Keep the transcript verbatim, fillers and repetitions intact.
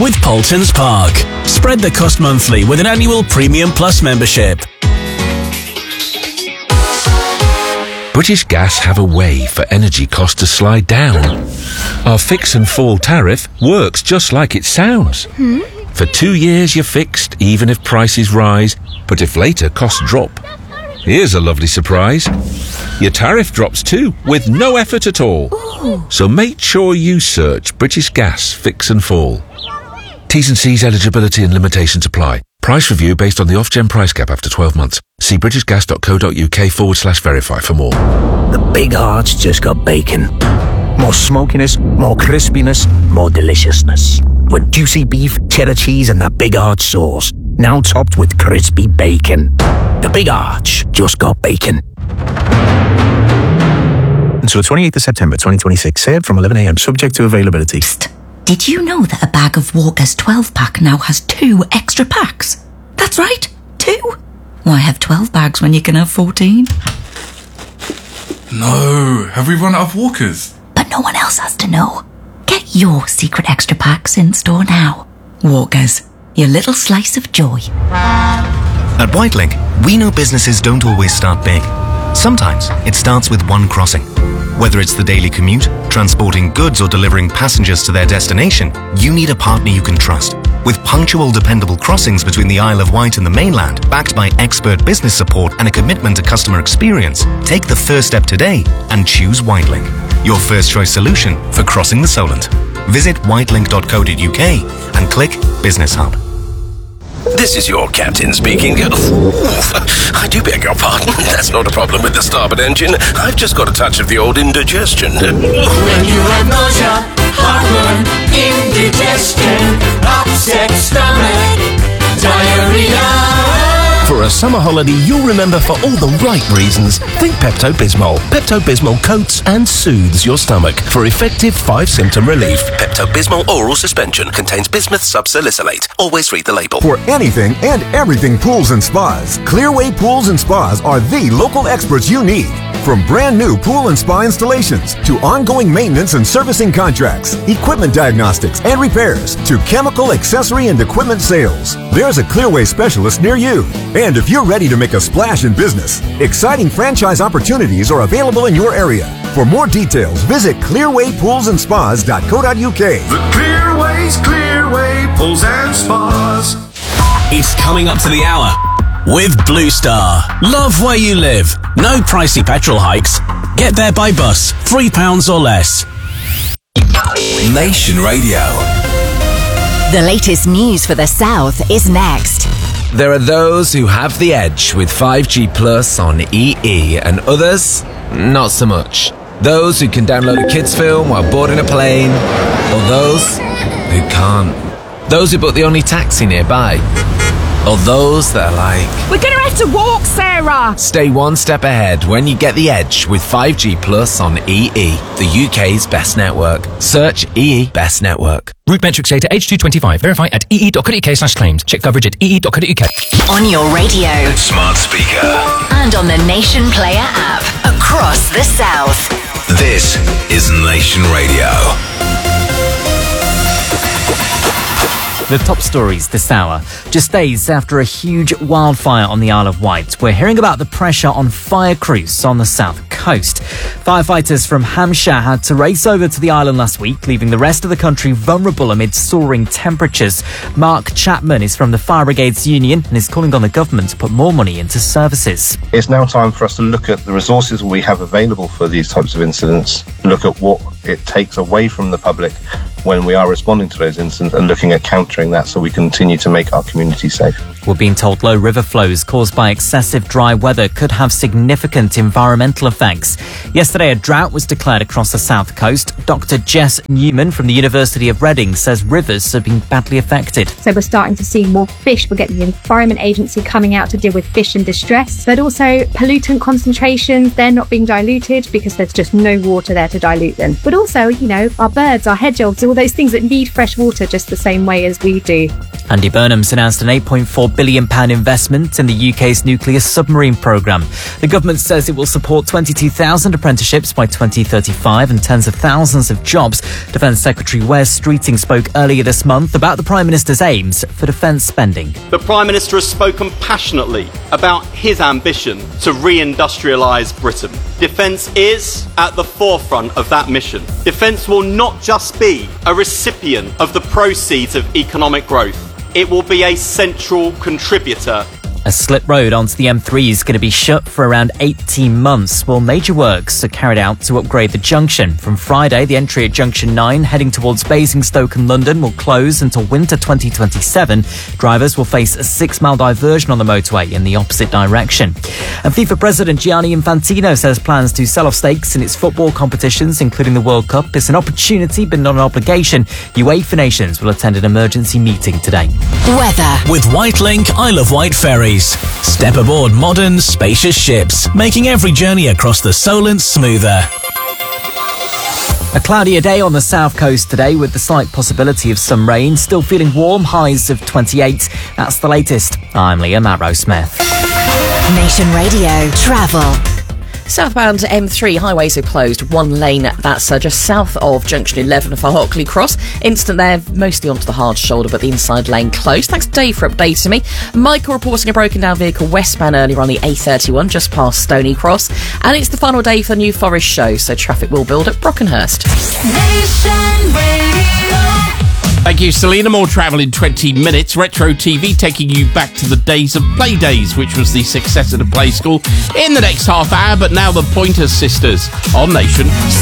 with Poultons Park. Spread the cost monthly with an annual Premium Plus membership. British Gas have a way for energy costs to slide down. Our fix and fall tariff works just like it sounds. Hmm? For two years you're fixed, even if prices rise, but if later costs drop. Here's a lovely surprise. Your tariff drops too, with no effort at all. Ooh. So make sure you search British Gas Fix and Fall. T's and C's, eligibility and limitations apply. Price review based on the off-gen price cap after twelve months. See britishgas.co.uk forward slash verify for more. The Big Arch just got bacon. More smokiness, more crispiness, more deliciousness. With juicy beef, cheddar cheese and that Big Arch sauce. Now topped with crispy bacon. The Big Arch just got bacon. Until the twenty-eighth of September twenty twenty-six. Served from eleven a m subject to availability. Psst. Did you know that a bag of Walker's twelve pack now has two extra packs? That's right, two. Why have twelve bags when you can have fourteen? No, have we run out of Walkers? But no one else has to know. Get your secret extra packs in store now. Walkers, your little slice of joy. At Whitelink, we know businesses don't always start big. Sometimes it starts with one crossing. Whether it's the daily commute, transporting goods or delivering passengers to their destination, you need a partner you can trust. With punctual, dependable crossings between the Isle of Wight and the mainland, backed by expert business support and a commitment to customer experience, take the first step today and choose Whitelink, your first choice solution for crossing the Solent. Visit whitelink dot co dot uk and click Business Hub. This is your captain speaking. I do beg your pardon. That's not a problem with the starboard engine. I've just got a touch of the old indigestion. When you have nausea, heartburn, indigestion, upset stomach, diarrhea. For a summer holiday you'll remember for all the right reasons, think Pepto-Bismol. Pepto-Bismol coats and soothes your stomach for effective five-symptom relief. Pepto-Bismol oral suspension contains bismuth subsalicylate. Always read the label. For anything and everything pools and spas, Clearway Pools and Spas are the local experts you need. From brand new pool and spa installations to ongoing maintenance and servicing contracts, equipment diagnostics and repairs to chemical, accessory, and equipment sales, there's a Clearway specialist near you. And if you're ready to make a splash in business, exciting franchise opportunities are available in your area. For more details, visit clearway pools and spas dot co dot uk. The Clearway's Clearway Pools and Spas. It's coming up to the hour with Blue Star. Love where you live. No pricey petrol hikes. Get there by bus, three pounds or less. Nation Radio. The latest news for the South is next. There are those who have the edge with five G Plus on E E and others, not so much. Those who can download a kids film while boarding a plane, or those who can't. Those who book the only taxi nearby, or those that are like, we're gonna have to walk, Sarah! Stay one step ahead when you get the edge with five G Plus on E E, the U K's best network. Search E E Best Network. Route metrics data H two twenty-five. Verify at ee.co.uk slash claims. Check coverage at ee.co.uk. On your radio. Smart speaker. And on the Nation Player app. Across the South. This is Nation Radio. The top stories this hour. Just days after a huge wildfire on the Isle of Wight, we're hearing about the pressure on fire crews on the south coast. Firefighters from Hampshire had to race over to the island last week, leaving the rest of the country vulnerable amid soaring temperatures. Mark Chapman is from the Fire Brigades Union and is calling on the government to put more money into services. It's now time for us to look at the resources we have available for these types of incidents, look at what it takes away from the public when we are responding to those incidents and looking at countering that so we continue to make our community safe. We're being told low river flows caused by excessive dry weather could have significant environmental effects. Yesterday, a drought was declared across the south coast. Doctor Jess Newman from the University of Reading says rivers have been badly affected. So we're starting to see more fish. We're getting the Environment Agency coming out to deal with fish in distress, but also pollutant concentrations. They're not being diluted because there's just no water there to dilute them. But also, you know, our birds, our hedgehogs, all those things that need fresh water just the same way as we do. Andy Burnham's announced an eight point four billion pounds investment in the U K's nuclear submarine programme. The government says it will support twenty-two thousand apprenticeships by twenty thirty-five and tens of thousands of jobs. Defence Secretary Wes Streeting spoke earlier this month about the Prime Minister's aims for defence spending. The Prime Minister has spoken passionately about his ambition to re-industrialise Britain. Defence is at the forefront of that mission. Defence will not just be a recipient of the proceeds of economic growth. It will be a central contributor. A slip road onto the M three is going to be shut for around eighteen months while major works are carried out to upgrade the junction. From Friday, the entry at Junction nine heading towards Basingstoke and London will close until winter twenty twenty-seven. Drivers will face a six-mile diversion on the motorway in the opposite direction. And FIFA President Gianni Infantino says plans to sell off stakes in its football competitions, including the World Cup, is an opportunity but not an obligation. UEFA nations will attend an emergency meeting today. Weather. With Whitelink, I Love White Ferries. Step aboard modern, spacious ships, making every journey across the Solent smoother. A cloudier day on the south coast today with the slight possibility of some rain. Still feeling warm, highs of twenty-eight. That's the latest. I'm Liam Arrowsmith. Nation Radio Travel. Southbound M three highways are closed. One lane, that's uh, just south of Junction eleven for Hockley Cross. Instant there, mostly onto the hard shoulder, but the inside lane closed. Thanks, Dave, for updating me. Michael reporting a broken down vehicle westbound earlier on the A thirty-one, just past Stony Cross. And it's the final day for the New Forest show, so traffic will build at Brockenhurst. Nation Radio. Thank you, Selena. More travel in twenty minutes. Retro T V taking you back to the days of Play Days, which was the successor to Play School, in the next half hour. But now the Pointer Sisters on Nation.